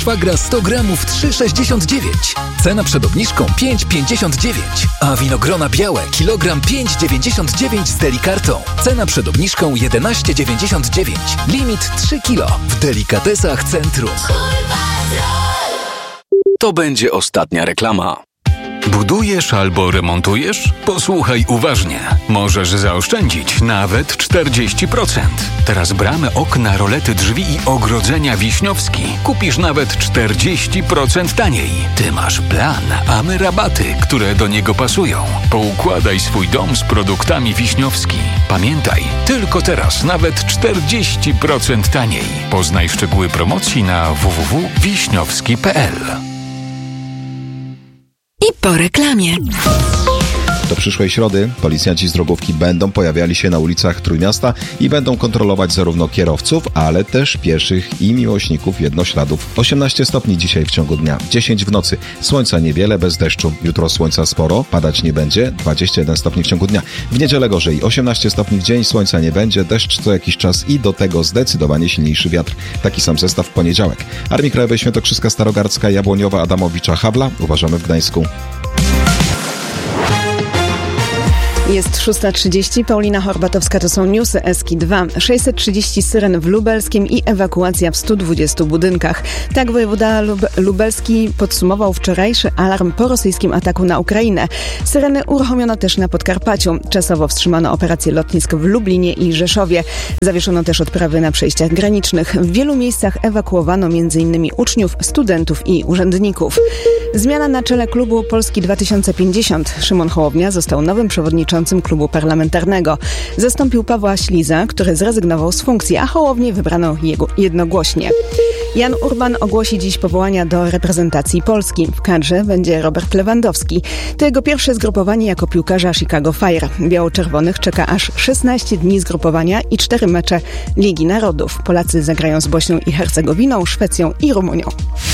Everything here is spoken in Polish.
Szwagra 100 gramów 3,69. Cena przed obniżką 5,59. A winogrona białe kilogram 5,99 z Delikartą. Cena przed obniżką 11,99. Limit 3 kilo. W Delikatesach Centrum. To będzie ostatnia reklama. Budujesz albo remontujesz? Posłuchaj uważnie. Możesz zaoszczędzić nawet 40%. Teraz bramy, okna, rolety, drzwi i ogrodzenia Wiśniowski kupisz nawet 40% taniej. Ty masz plan, a my rabaty, które do niego pasują. Poukładaj swój dom z produktami Wiśniowski. Pamiętaj, tylko teraz nawet 40% taniej. Poznaj szczegóły promocji na www.wiśniowski.pl. I po reklamie. Do przyszłej środy policjanci z drogówki będą pojawiali się na ulicach Trójmiasta i będą kontrolować zarówno kierowców, ale też pieszych i miłośników jednośladów. 18 stopni dzisiaj w ciągu dnia, 10 w nocy. Słońca niewiele, bez deszczu. Jutro słońca sporo, padać nie będzie, 21 stopni w ciągu dnia. W niedzielę gorzej, 18 stopni w dzień, słońca nie będzie, deszcz co jakiś czas i do tego zdecydowanie silniejszy wiatr. Taki sam zestaw w poniedziałek. Armii Krajowej Świętokrzyska, Starogardzka, Jabłoniowa, Adamowicza, Habla. Uważamy w Gdańsku. Jest 6:30, Paulina Horbatowska, to są newsy Eski 2. 630 syren w Lubelskim i ewakuacja w 120 budynkach. Tak wojewoda lubelski podsumował wczorajszy alarm po rosyjskim ataku na Ukrainę. Syreny uruchomiono też na Podkarpaciu. Czasowo wstrzymano operacje lotnisk w Lublinie i Rzeszowie. Zawieszono też odprawy na przejściach granicznych. W wielu miejscach ewakuowano m.in. uczniów, studentów i urzędników. Zmiana na czele klubu Polski 2050. Szymon Hołownia został nowym przewodniczącym klubu parlamentarnego. Zastąpił Pawła Śliza, który zrezygnował z funkcji, a Hołownię wybrano jednogłośnie. Jan Urban ogłosi dziś powołania do reprezentacji Polski. W kadrze będzie Robert Lewandowski. To jego pierwsze zgrupowanie jako piłkarza Chicago Fire. Biało-czerwonych czeka aż 16 dni zgrupowania i 4 mecze Ligi Narodów. Polacy zagrają z Bośnią i Hercegowiną, Szwecją i Rumunią.